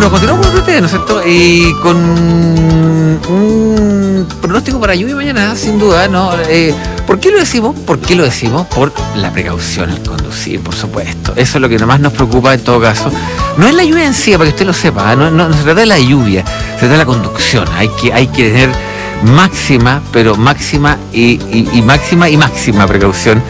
Bueno, continuamos con ustedes, ¿no es cierto? Y con un pronóstico para lluvia mañana, sin duda, ¿no? ¿Por qué lo decimos? ¿Por qué lo decimos? Por la precaución al conducir, por supuesto. Eso es lo que más nos preocupa en todo caso. No es la lluvia en sí, para que usted lo sepa, no se trata de la lluvia, se trata de la conducción. Hay que tener máxima, pero máxima y máxima precaución